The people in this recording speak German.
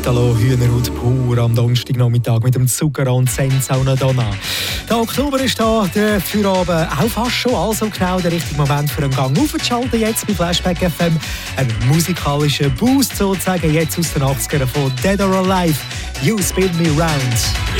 Italo-Hühnerhaut pur am Donnerstagnachmittag mit dem Zucker und Senza una Donna. Der Oktober ist da, der Feierabend auch fast schon, also genau der richtige Moment für einen Gang aufzuschalten jetzt bei Flashback FM. Ein musikalischer Boost sozusagen, jetzt aus den 80ern von Dead or Alive, You Spin Me Round.